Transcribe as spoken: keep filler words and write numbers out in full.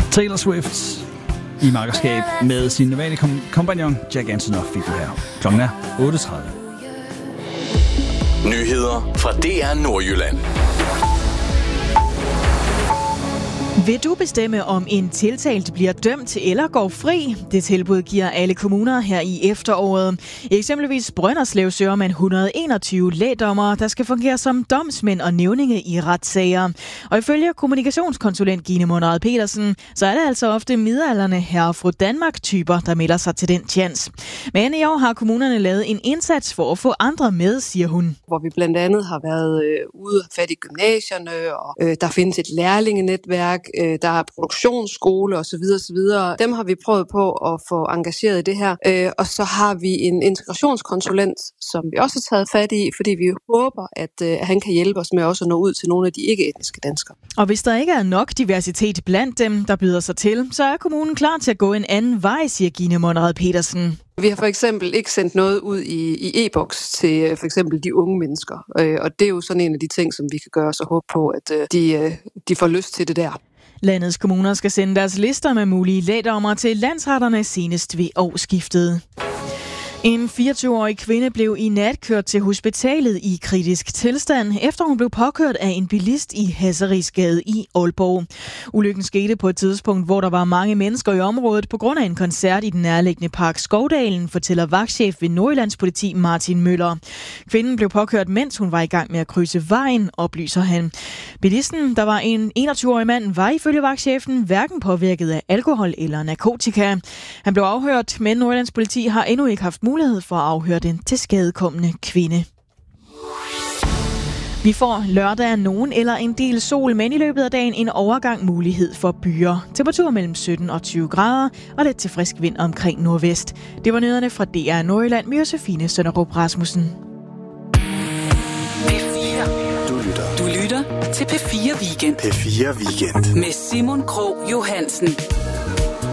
Taylor Swift i makkerskab med sin normale kom- kompagnon Jack Antonoff fik du her. Klokken er otte tredive. Nyheder fra D R Nordjylland. Vil du bestemme, om en tiltalt bliver dømt eller går fri? Det tilbud giver alle kommuner her i efteråret. Eksempelvis Brønderslev søger man et hundrede og enogtyve lægdommere, der skal fungere som domsmænd og nævninge i retssager. Og ifølge kommunikationskonsulent Gine Monrad Petersen, så er det altså ofte midaldrende herre fra Danmark-typer, der melder sig til den chance. Men i år har kommunerne lavet en indsats for at få andre med, siger hun. Hvor vi blandt andet har været øh, ude og fat i gymnasierne, og øh, der findes et lærlingenetværk, der er produktionsskole og så videre, så videre. Dem har vi prøvet på at få engageret i det her. Og så har vi en integrationskonsulent, som vi også har taget fat i, fordi vi håber, at han kan hjælpe os med også at nå ud til nogle af de ikke-etniske danskere. Og hvis der ikke er nok diversitet blandt dem, der byder sig til, så er kommunen klar til at gå en anden vej, siger Gine Monrad Petersen. Vi har for eksempel ikke sendt noget ud i, i e-boks til for eksempel de unge mennesker. Og det er jo sådan en af de ting, som vi kan gøre os og håbe på, at de, de får lyst til det der. Landets kommuner skal sende deres lister med mulige lægdommere til landsretterne senest ved årsskiftet. En fireogtyve-årig kvinde blev i nat kørt til hospitalet i kritisk tilstand, efter hun blev påkørt af en bilist i Hasserisgade i Aalborg. Ulykken skete på et tidspunkt, hvor der var mange mennesker i området på grund af en koncert i den nærliggende park Skovdalen, fortæller vagtchef ved Nordjyllands Politi Martin Møller. Kvinden blev påkørt, mens hun var i gang med at krydse vejen, oplyser han. Bilisten, der var en enogtyve-årig mand, var ifølge vagtchefen hverken påvirket af alkohol eller narkotika. Han blev afhørt, men Nordjyllands Politi har endnu ikke haft mulighed for at afhøre den tilskadekomne kvinde. Vi får lørdag nogen eller en del sol, men i løbet af dagen en overgang mulighed for byer. Temperatur mellem sytten og tyve grader og lidt til frisk vind omkring nordvest. Det var nyhederne fra D R Nordjylland med Josefine Sønderup Rasmussen. P fire. Du lytter. Du lytter til P fire Weekend. P fire Weekend. Med Simon Krog Johansen.